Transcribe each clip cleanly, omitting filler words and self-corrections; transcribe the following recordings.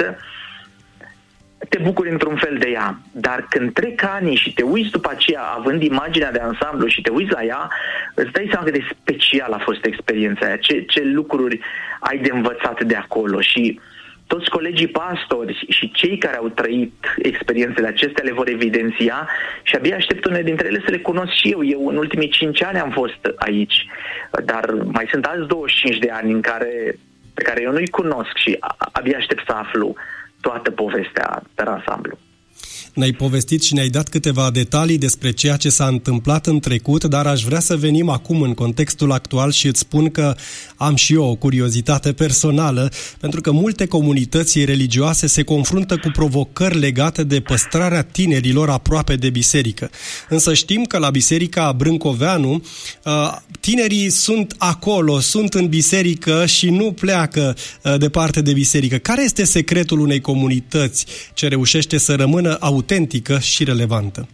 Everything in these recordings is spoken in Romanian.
experiență, te bucuri într-un fel de ea. Dar când trec ani și te uiți după aceea, având imaginea de ansamblu și te uiți la ea, îți dai seama cât de special a fost experiența aia, ce lucruri ai de învățat de acolo. Și toți colegii pastori și cei care au trăit experiențele acestea le vor evidenția și abia aștept unele dintre ele să le cunosc și eu. Eu în ultimii 5 ani am fost aici, dar mai sunt alți 25 de ani pe care eu nu-i cunosc și abia aștept să aflu toată povestea pe ansamblu. Ne-ai povestit și ne-ai dat câteva detalii despre ceea ce s-a întâmplat în trecut, dar aș vrea să venim acum în contextul actual și îți spun că am și eu o curiozitate personală, pentru că multe comunități religioase se confruntă cu provocări legate de păstrarea tinerilor aproape de biserică. Însă știm că la Biserica Brâncoveanu tinerii sunt acolo, sunt în biserică și nu pleacă departe de biserică. Care este secretul unei comunități ce reușește să rămână autentică și relevantă?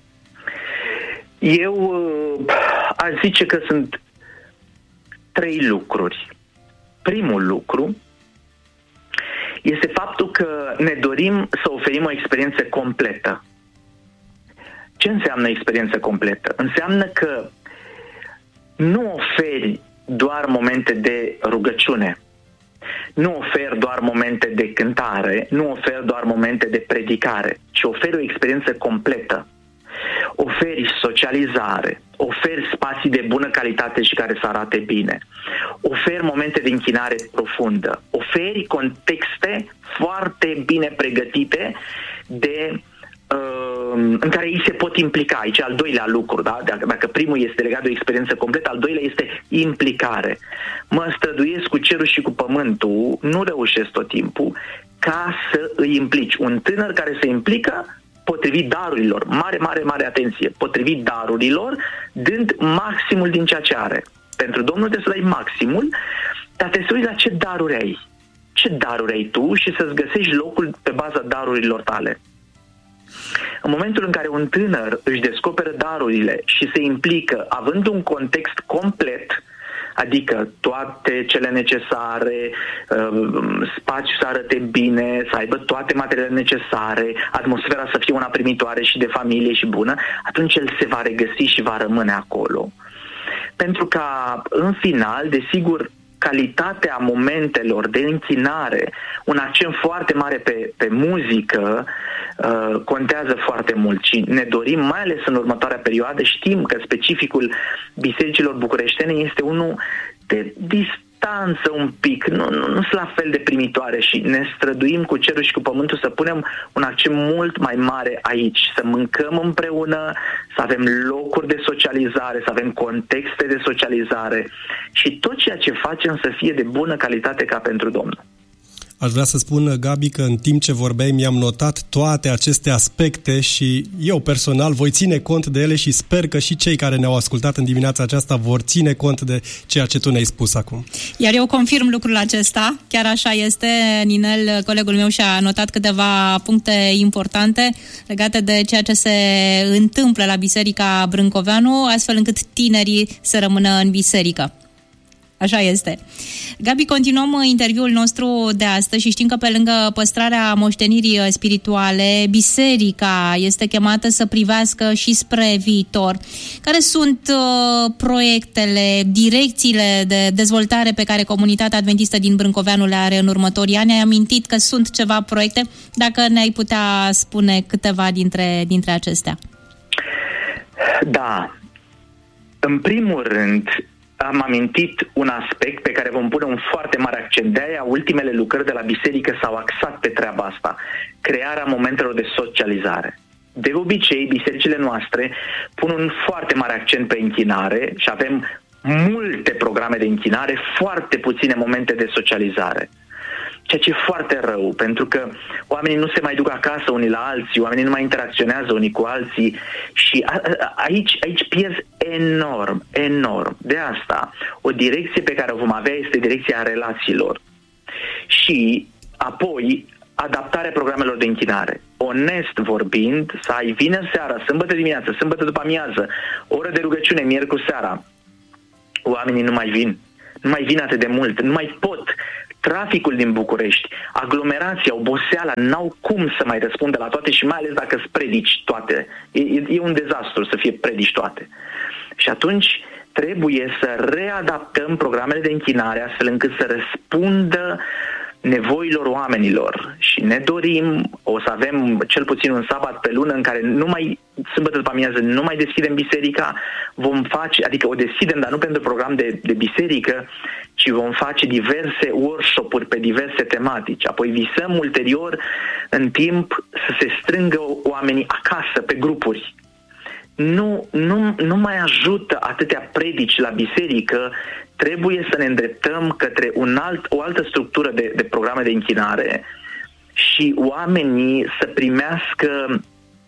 Eu aș zice că sunt 3 lucruri. Primul lucru este faptul că ne dorim să oferim o experiență completă. Ce înseamnă experiență completă? Înseamnă că nu oferi doar momente de rugăciune, nu oferi doar momente de cântare, nu oferi doar momente de predicare, ci oferi o experiență completă. Oferi socializare, oferi spații de bună calitate și care să arate bine, oferi momente de închinare profundă, oferi contexte foarte bine pregătite în care ei se pot implica. Aici al doilea lucru, da? Dacă primul este legat de o experiență completă, al doilea este implicare. Mă străduiesc cu cerul și cu pământul, nu reușesc tot timpul, ca să îi implici. Un tânăr care se implică potrivit darurilor, mare atenție, potrivit darurilor, dând maximul din ceea ce are. Pentru Domnul trebuie să dai maximul, dar trebuie să uiți la ce daruri ai. Ce daruri ai tu și să-ți găsești locul pe baza darurilor tale. În momentul în care un tânăr își descoperă darurile și se implică având un context complet, adică toate cele necesare, spațiul să arate bine, să aibă toate materialele necesare, atmosfera să fie una primitoare și de familie și bună, atunci el se va regăsi și va rămâne acolo. Pentru că, în final, desigur, calitatea momentelor de închinare, un accent foarte mare pe muzică, contează foarte mult și ne dorim, mai ales în următoarea perioadă, știm că specificul bisericilor bucureștene este unul de distanță un pic, nu sunt la fel de primitoare și ne străduim cu cerul și cu pământul să punem un accent mult mai mare aici, să mâncăm împreună, să avem locuri de socializare, să avem contexte de socializare și tot ceea ce facem să fie de bună calitate ca pentru Domnul. Aș vrea să spun, Gabi, că în timp ce vorbeai mi-am notat toate aceste aspecte și eu personal voi ține cont de ele și sper că și cei care ne-au ascultat în dimineața aceasta vor ține cont de ceea ce tu ne-ai spus acum. Iar eu confirm lucrul acesta, chiar așa este. Ninel, colegul meu, și-a notat câteva puncte importante legate de ceea ce se întâmplă la Biserica Brâncoveanu, astfel încât tinerii să rămână în biserică. Așa este. Gabi, continuăm interviul nostru de astăzi și știm că pe lângă păstrarea moștenirii spirituale, biserica este chemată să privească și spre viitor. Care sunt proiectele, direcțiile de dezvoltare pe care Comunitatea Adventistă din Brâncoveanu le are în următorii ani? Ai amintit că sunt ceva proiecte, dacă ne-ai putea spune câteva dintre acestea. Da. În primul rând, am amintit un aspect pe care vom pune un foarte mare accent. De-aia ultimele lucrări de la biserică s-au axat pe treaba asta, crearea momentelor de socializare. De obicei, bisericile noastre pun un foarte mare accent pe închinare și avem multe programe de închinare, foarte puține momente de socializare. Ceea ce e foarte rău, pentru că oamenii nu se mai duc acasă unii la alții, oamenii nu mai interacționează unii cu alții și aici pierzi enorm. De asta, o direcție pe care o vom avea este direcția relațiilor. Și apoi, adaptarea programelor de închinare. Onest vorbind, să ai vineri seara, sâmbătă dimineață, sâmbătă după amiază, oră de rugăciune, miercuri seara. Oamenii nu mai vin atât de mult, nu mai pot traficul din București, aglomerația, oboseala, n-au cum să mai răspundă la toate și mai ales dacă îți predici toate. E un dezastru să fie predici toate. Și atunci trebuie să readaptăm programele de închinare astfel încât să răspundă nevoilor oamenilor. Și ne dorim, o să avem cel puțin un sabat pe lună în care sâmbătă după amiază, nu mai deschidem biserica, vom face, adică o deschidem, dar nu pentru program de biserică, ci vom face diverse workshop-uri pe diverse tematici. Apoi visăm ulterior în timp să se strângă oamenii acasă, pe grupuri. Nu mai ajută atâtea predici la biserică, trebuie să ne îndreptăm către o altă structură de programe de închinare și oamenii să primească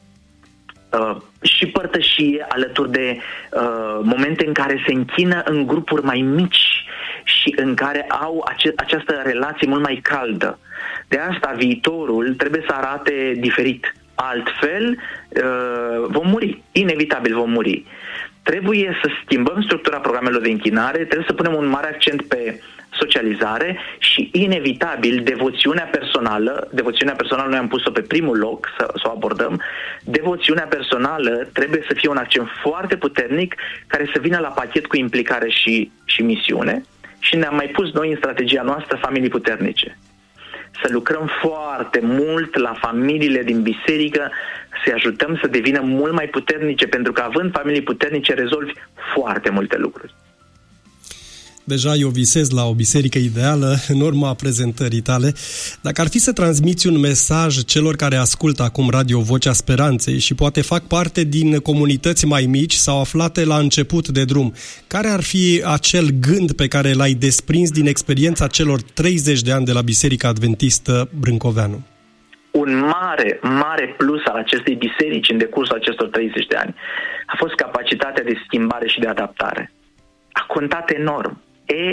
și părtășie alături de momente în care se închină în grupuri mai mici și în care au această relație mult mai caldă. De asta viitorul trebuie să arate diferit. Altfel vom muri, inevitabil vom muri. Trebuie să schimbăm structura programelor de închinare, trebuie să punem un mare accent pe socializare și inevitabil devoțiunea personală noi am pus-o pe primul loc să o abordăm. Devoțiunea personală trebuie să fie un accent foarte puternic care să vină la pachet cu implicare și misiune și ne-am mai pus noi în strategia noastră familii puternice. Să lucrăm foarte mult la familiile din biserică, să-i ajutăm să devină mult mai puternice, pentru că având familii puternice rezolvi foarte multe lucruri. Deja eu visez la o biserică ideală în urma prezentării tale. Dacă ar fi să transmiți un mesaj celor care ascultă acum Radio Vocea Speranței și poate fac parte din comunități mai mici sau aflate la început de drum, care ar fi acel gând pe care l-ai desprins din experiența celor 30 de ani de la Biserica Adventistă Brâncoveanu? Un mare, mare plus al acestei biserici în decursul acestor 30 de ani a fost capacitatea de schimbare și de adaptare. A contat enorm.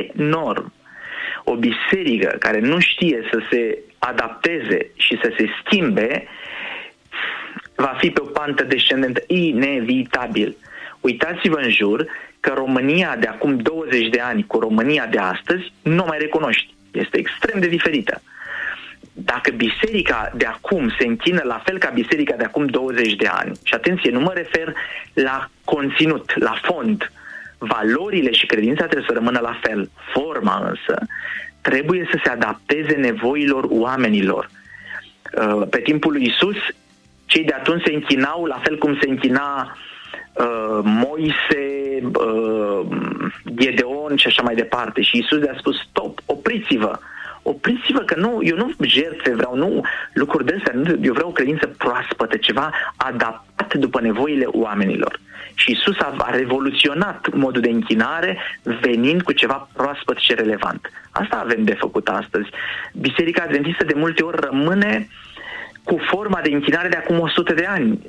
O biserică care nu știe să se adapteze și să se schimbe va fi pe o pantă descendentă inevitabil. Uitați-vă în jur că România de acum 20 de ani cu România de astăzi nu mai recunoști. Este extrem de diferită. Dacă biserica de acum se închină la fel ca biserica de acum 20 de ani, și atenție, nu mă refer la conținut, la fond, valorile și credința trebuie să rămână la fel. Forma însă trebuie să se adapteze nevoilor oamenilor. Pe timpul lui Iisus, cei de atunci se închinau la fel cum se închina Moise, Gedeon și așa mai departe. Și Iisus le-a spus, stop, opriți-vă că eu nu jertfe vreau, lucruri de astea, eu vreau o credință proaspătă, ceva adaptat după nevoile oamenilor. Și Iisus a revoluționat modul de închinare venind cu ceva proaspăt și relevant. Asta avem de făcut astăzi. Biserica Adventistă de multe ori rămâne cu forma de închinare de acum 100 de ani.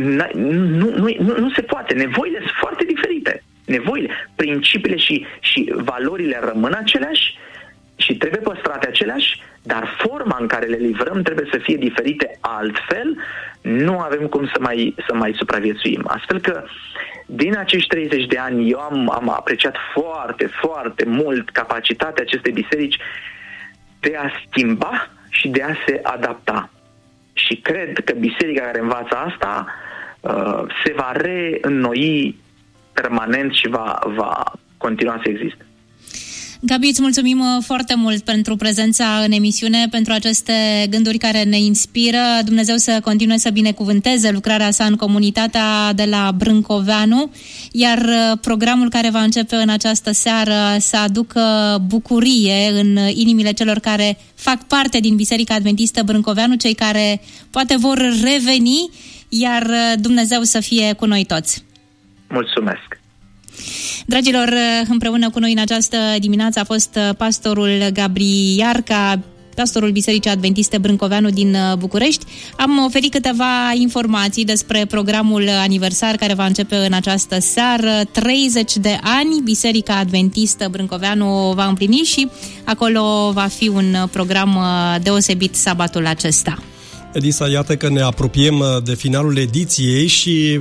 Nu se poate. Nevoile sunt foarte diferite. Nevoile, principiile și valorile rămân aceleași și trebuie păstrate aceleași, dar forma în care le livrăm trebuie să fie diferite, altfel nu avem cum să mai supraviețuim. Astfel că din acești 30 de ani eu am apreciat foarte, foarte mult capacitatea acestei biserici de a schimba și de a se adapta. Și cred că biserica care învață asta se va reînnoi permanent și va continua să existe. Gabi, îți mulțumim foarte mult pentru prezența în emisiune, pentru aceste gânduri care ne inspiră. Dumnezeu să continue să binecuvânteze lucrarea sa în comunitatea de la Brâncoveanu, iar programul care va începe în această seară să aducă bucurie în inimile celor care fac parte din Biserica Adventistă Brâncoveanu, cei care poate vor reveni, iar Dumnezeu să fie cu noi toți. Mulțumesc! Dragilor, împreună cu noi în această dimineață a fost pastorul Gabri Iarca, pastorul Bisericii Adventiste Brâncoveanu din București. Am oferit câteva informații despre programul aniversar care va începe în această seară. 30 de ani Biserica Adventistă Brâncoveanu va împlini și acolo va fi un program deosebit sabatul acesta. Edisa, iată că ne apropiem de finalul ediției și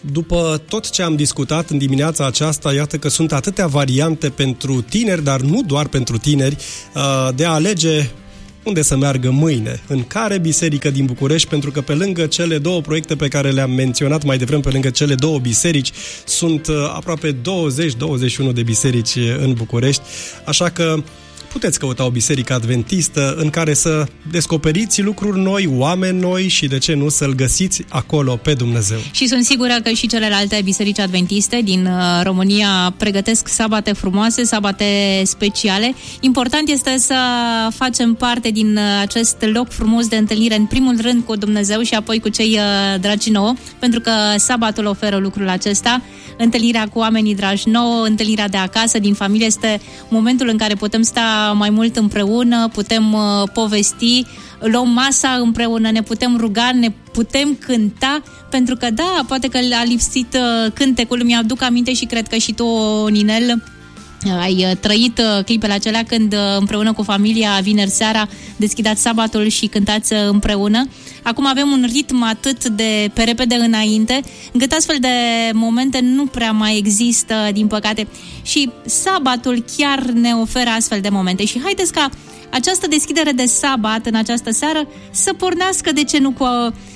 După tot ce am discutat în dimineața aceasta, iată că sunt atâtea variante pentru tineri, dar nu doar pentru tineri, de a alege unde să meargă mâine, în care biserică din București, pentru că pe lângă cele două proiecte pe care le-am menționat mai devreme, pe lângă cele două biserici, sunt aproape 20-21 de biserici în București, așa că puteți căuta o biserică adventistă în care să descoperiți lucruri noi, oameni noi și, de ce nu, să-L găsiți acolo pe Dumnezeu. Și sunt sigură că și celelalte biserici adventiste din România pregătesc sabate frumoase, sabate speciale. Important este să facem parte din acest loc frumos de întâlnire, în primul rând cu Dumnezeu și apoi cu cei dragi nouă, pentru că sabatul oferă lucrul acesta. Întâlnirea cu oamenii dragi nouă, întâlnirea de acasă, din familie, este momentul în care putem sta mai mult împreună, putem povesti, luăm masa împreună, ne putem ruga, ne putem cânta, pentru că da, poate că a lipsit cântecul, mi-aduc aminte și cred că și tu, Ninel, ai trăit clipele acelea când împreună cu familia vineri seara deschidați sabatul și cântați împreună. Acum avem un ritm atât de pe repede înainte, încât astfel de momente nu prea mai există, din păcate. Și sabatul chiar ne oferă astfel de momente. Și haideți ca această deschidere de sabat în această seară să pornească, de ce nu, cu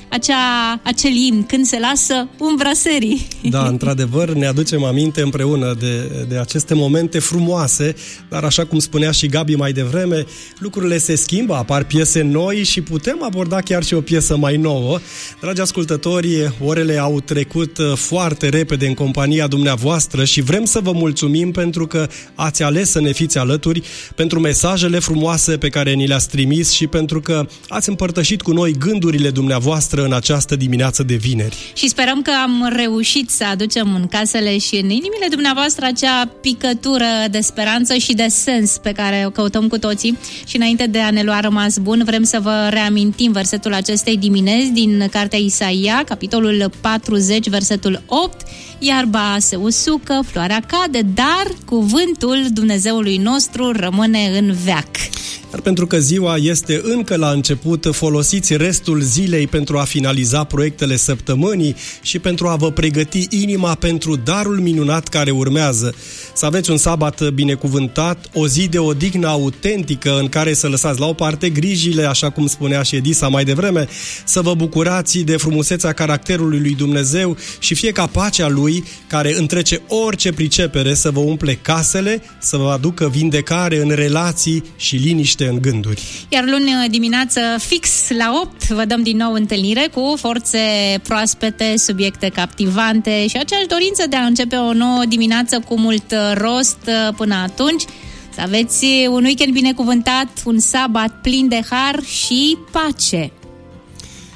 acel imn, când se lasă umbra serii. Da, într-adevăr, ne aducem aminte împreună de aceste momente frumoase, dar așa cum spunea și Gabi mai devreme, lucrurile se schimbă, apar piese noi și putem aborda chiar și o piesă mai nouă. Dragi ascultători, orele au trecut foarte repede în compania dumneavoastră și vrem să vă mulțumim pentru că ați ales să ne fiți alături, pentru mesajele frumoase pe care ni le-ați trimis și pentru că ați împărtășit cu noi gândurile dumneavoastră în această dimineață de vineri. Și sperăm că am reușit să aducem în casele și în inimile dumneavoastră acea picătură de speranță și de sens pe care o căutăm cu toții. Și înainte de a ne lua rămas bun, vrem să vă reamintim versetul acestei dimineți din cartea Isaia, capitolul 40, versetul 8. Iarba se usucă, floarea cade, dar cuvântul Dumnezeului nostru rămâne în veac. Dar pentru că ziua este încă la început, folosiți restul zilei pentru a finaliza proiectele săptămânii și pentru a vă pregăti inima pentru darul minunat care urmează. Să aveți un sabat binecuvântat, o zi de odihnă autentică în care să lăsați la o parte grijile, așa cum spunea și Edisa mai devreme, să vă bucurați de frumusețea caracterului lui Dumnezeu și fie ca pacea Lui, care întrece orice pricepere, să vă umple casele, să vă aducă vindecare în relații și liniște în gânduri. Iar luni dimineață, fix la 8, vă dăm din nou întâlnire cu forțe proaspete, subiecte captivante și aceeași dorință de a începe o nouă dimineață cu mult rost. Până atunci, să aveți un weekend binecuvântat, un sabat plin de har și pace.